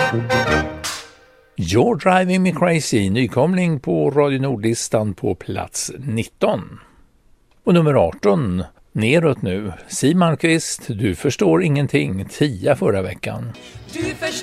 You're Driving Me Crazy, nykomling på Radio Nordlistan på plats 19. Och nummer 18, neråt nu, Siw Malmkvist, Du förstår ingenting, 10 förra veckan.